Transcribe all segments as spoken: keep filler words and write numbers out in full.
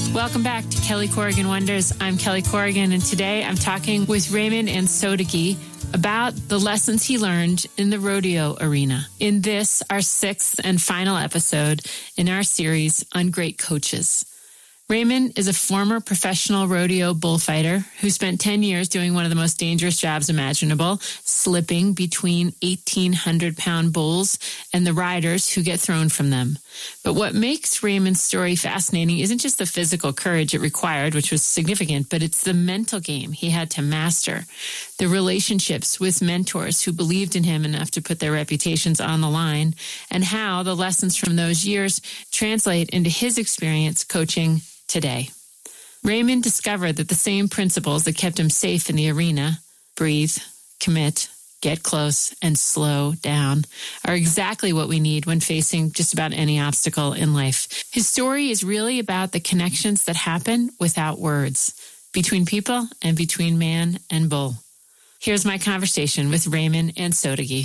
Welcome back to Kelly Corrigan Wonders. I'm Kelly Corrigan, and today I'm talking with Raymond Ansotegi about the lessons he learned in the rodeo arena. In this, our sixth and final episode in our series on great coaches. Raymond is a former professional rodeo bullfighter who spent ten years doing one of the most dangerous jobs imaginable, slipping between eighteen hundred pound bulls and the riders who get thrown from them. But what makes Raymond's story fascinating isn't just the physical courage it required, which was significant, but it's the mental game he had to master, the relationships with mentors who believed in him enough to put their reputations on the line, and how the lessons from those years translate into his experience coaching today. Raymond discovered that the same principles that kept him safe in the arena, breathe, commit, get close, and slow down, are exactly what we need when facing just about any obstacle in life. His story is really about the connections that happen without words, between people and between man and bull. Here's my conversation with Raymond Ansotegi.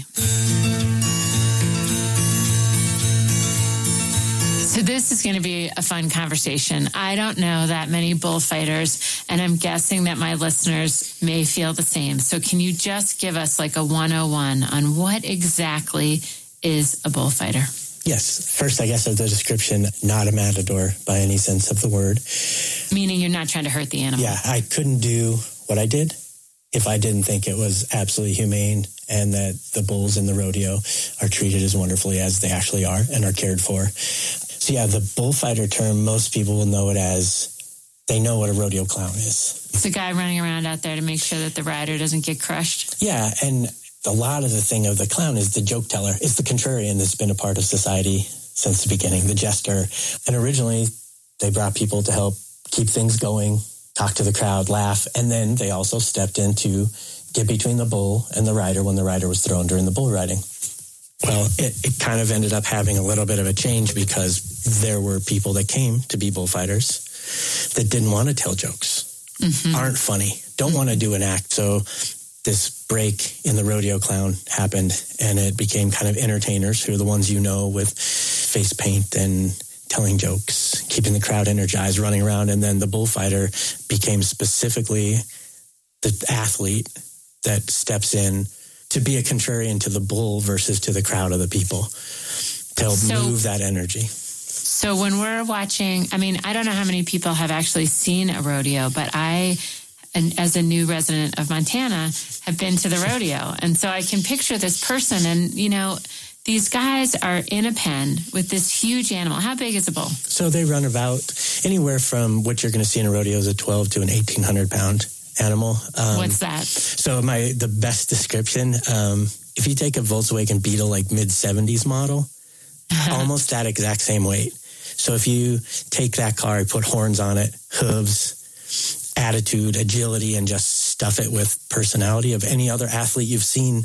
So this is going to be a fun conversation. I don't know that many bullfighters, and I'm guessing that my listeners may feel the same. So can you just give us like a one oh one on what exactly is a bullfighter? Yes. First, I guess, of the description, not a matador by any sense of the word. Meaning you're not trying to hurt the animal. Yeah, I couldn't do what I did if I didn't think it was absolutely humane and that the bulls in the rodeo are treated as wonderfully as they actually are and are cared for. So yeah, the bullfighter term, most people will know it as, they know what a rodeo clown is. It's a guy running around out there to make sure that the rider doesn't get crushed. Yeah, and a lot of the thing of the clown is the joke teller. It's the contrarian that's been a part of society since the beginning, the jester. And originally, they brought people to help keep things going, talk to the crowd, laugh, and then they also stepped in to get between the bull and the rider when the rider was thrown during the bull riding. Well, it, it kind of ended up having a little bit of a change because there were people that came to be bullfighters that didn't want to tell jokes, mm-hmm. aren't funny, don't want to do an act. So this break in the rodeo clown happened, and it became kind of entertainers who are the ones you know with face paint and telling jokes, keeping the crowd energized, running around. And then the bullfighter became specifically the athlete that steps in to be a contrarian to the bull versus to the crowd of the people, to help so, move that energy. So when we're watching, I mean, I don't know how many people have actually seen a rodeo, but I, and as a new resident of Montana, have been to the rodeo. And so I can picture this person and, you know, these guys are in a pen with this huge animal. How big is a bull? So they run about anywhere from what you're going to see in a rodeo is a twelve to an eighteen hundred pound animal. Um, What's that? So my the best description, um, if you take a Volkswagen Beetle, like mid seventies model, almost that exact same weight. So if you take that car, you put horns on it, hooves, attitude, agility, and just stuff it with personality of any other athlete you've seen,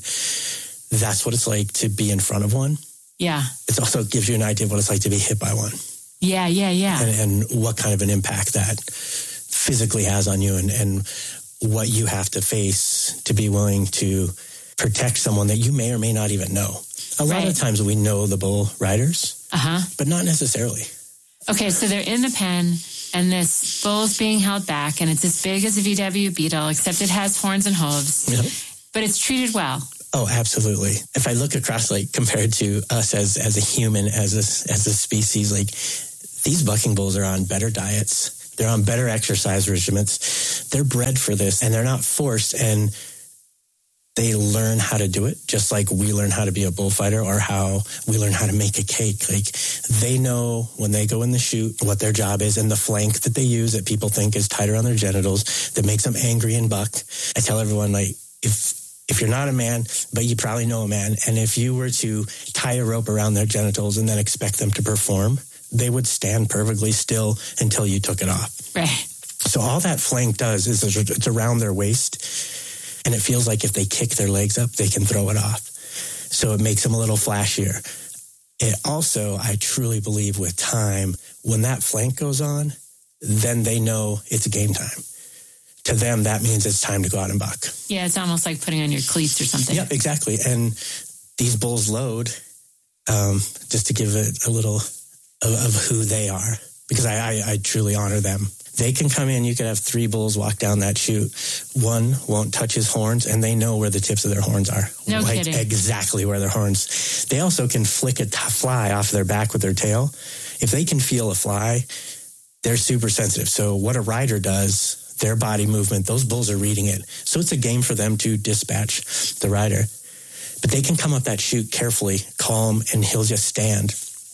that's what it's like to be in front of one. Yeah. It also gives you an idea of what it's like to be hit by one. Yeah, yeah, yeah. And, and what kind of an impact that physically has on you, and, and what you have to face to be willing to protect someone that you may or may not even know. A lot right. of times we know the bull riders, uh-huh. but not necessarily. Okay, so they're in the pen, and this bull's being held back, and it's as big as a V W Beetle, except it has horns and hooves, yep. but it's treated well. Oh, absolutely. If I look across, like, compared to us as as a human, as a, as a species, like, these bucking bulls are on better diets. They're on better exercise regimens. They're bred for this, and they're not forced, and they learn how to do it, just like we learn how to be a bullfighter or how we learn how to make a cake. Like, they know when they go in the chute what their job is, and the flank that they use that people think is tight around their genitals that makes them angry and buck. I tell everyone, like, if if you're not a man, but you probably know a man, and if you were to tie a rope around their genitals and then expect them to perform, they would stand perfectly still until you took it off. Right. So all that flank does is it's around their waist, and it feels like if they kick their legs up, they can throw it off. So it makes them a little flashier. It also, I truly believe with time, when that flank goes on, then they know it's game time. To them, that means it's time to go out and buck. Yeah, it's almost like putting on your cleats or something. Yep, exactly. And these bulls load, um, just to give it a little of, of who they are. because I, I, I truly honor them. They can come in, you could have three bulls walk down that chute. One won't touch his horns, and they know where the tips of their horns are. No like kidding. Exactly where their horns. They also can flick a t- fly off their back with their tail. If they can feel a fly, they're super sensitive. So what a rider does, their body movement, those bulls are reading it. So it's a game for them to dispatch the rider. But they can come up that chute carefully, calm, and he'll just stand.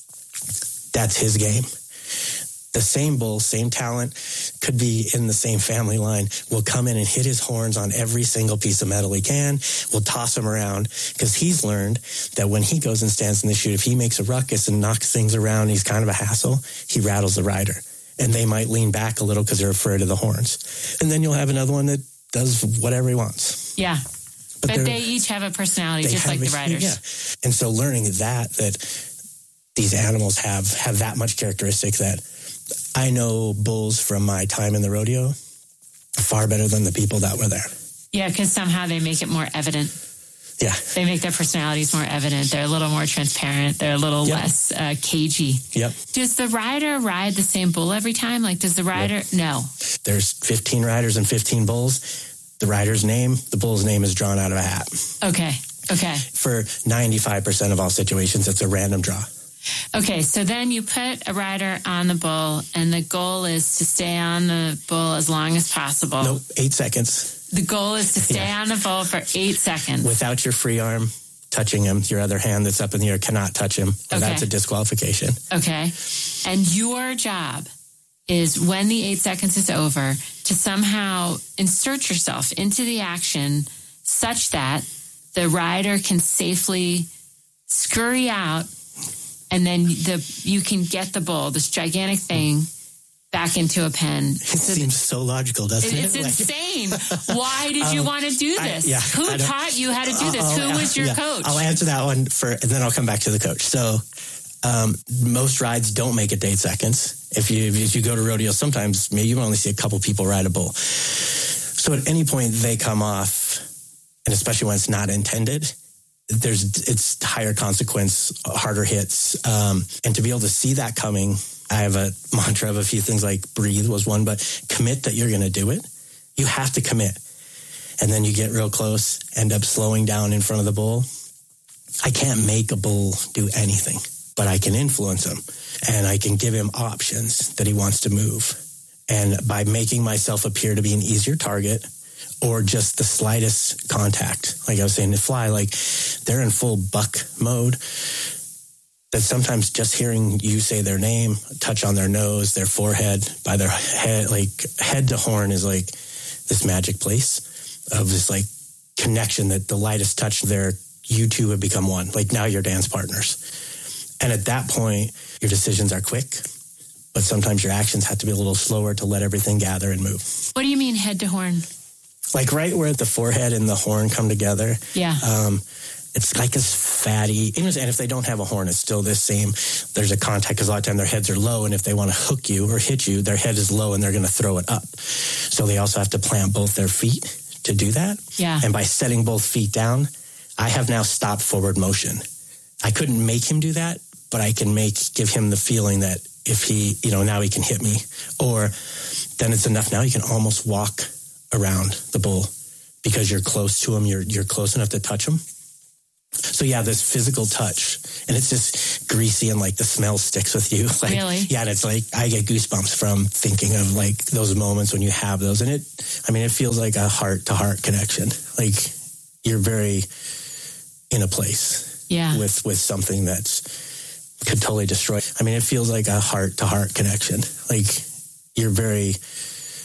That's his game. The same bull, same talent, could be in the same family line, will come in and hit his horns on every single piece of metal he can, will toss him around, because he's learned that when he goes and stands in the chute, if he makes a ruckus and knocks things around, he's kind of a hassle, he rattles the rider. And they might lean back a little because they're afraid of the horns. And then you'll have another one that does whatever he wants. Yeah. But, but they each have a personality, just like the riders. Yeah. And so learning that, that these animals have, have that much characteristic that I know bulls from my time in the rodeo far better than the people that were there. Yeah, because somehow they make it more evident. Yeah. They make their personalities more evident. They're a little more transparent. They're a little yep. less uh, cagey. Yep. Does the rider ride the same bull every time? Like, does the rider? Yep. No. There's fifteen riders and fifteen bulls. The rider's name, the bull's name is drawn out of a hat. Okay. Okay. For ninety-five percent of all situations, it's a random draw. Okay, so then you put a rider on the bull, and the goal is to stay on the bull as long as possible. Nope, eight seconds. The goal is to stay yeah. on the bull for eight seconds. Without your free arm touching him, your other hand that's up in the air cannot touch him, or okay. that's a disqualification. Okay, and your job is, when the eight seconds is over, to somehow insert yourself into the action such that the rider can safely scurry out, and then the you can get the bull, this gigantic thing, back into a pen. It so seems so logical, doesn't it? It's it? insane. Why did you um, want to do this? I, yeah, Who taught you how to do this? I'll, Who was your yeah, coach? I'll answer that one, for, and then I'll come back to the coach. So um, most rides don't make it to eight seconds. If you, if you go to rodeo, sometimes maybe you only see a couple people ride a bull. So at any point they come off, and especially when it's not intended, there's it's higher consequence, harder hits. Um, and to be able to see that coming, I have a mantra of a few things, like breathe was one, but commit that you're going to do it. You have to commit. And then you get real close, end up slowing down in front of the bull. I can't make a bull do anything, but I can influence him, and I can give him options that he wants to move. And by making myself appear to be an easier target, or just the slightest contact, like I was saying, to fly, like they're in full buck mode, that sometimes just hearing you say their name, touch on their nose, their forehead, by their head, like head to horn is like this magic place of this like connection, that the lightest touch there, you two have become one. Like now you're dance partners. And at that point, your decisions are quick, but sometimes your actions have to be a little slower to let everything gather and move. What do you mean head to horn? Like right where the forehead and the horn come together. Yeah. Um, it's like this fatty, and if they don't have a horn, it's still this same, there's a contact, because a lot of times their heads are low, and if they want to hook you or hit you, their head is low and they're going to throw it up. So they also have to plant both their feet to do that. Yeah. And by setting both feet down, I have now stopped forward motion. I couldn't make him do that, but I can make, give him the feeling that if he, you know, now he can hit me, or then it's enough. Now you can almost walk around the bull because you're close to him. You're, you're close enough to touch him. So yeah, this physical touch, and it's just greasy, and like the smell sticks with you. Like, really? Yeah. And it's like, I get goosebumps from thinking of like those moments when you have those. And it, I mean, it feels like a heart to heart connection. Like you're very in a place yeah. with, with something that's could totally destroy. I mean, it feels like a heart to heart connection. Like you're very